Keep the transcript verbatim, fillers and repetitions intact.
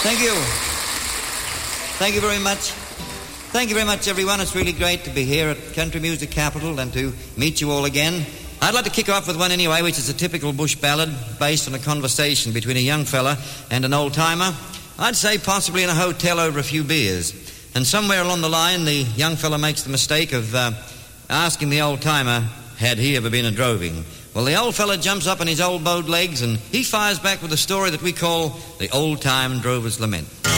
Thank you. Thank you very much. Thank you very much, everyone. It's really great to be here at Country Music Capital and to meet you all again. I'd like to kick off with one anyway, which is a typical bush ballad based on a conversation between a young fella and an old-timer. I'd say possibly in a hotel over a few beers. And somewhere along the line, the young fella makes the mistake of uh, asking the old-timer, had he ever been a droving? Well, the old fella jumps up on his old bowed legs and he fires back with a story that we call the Old-Time Drover's Lament.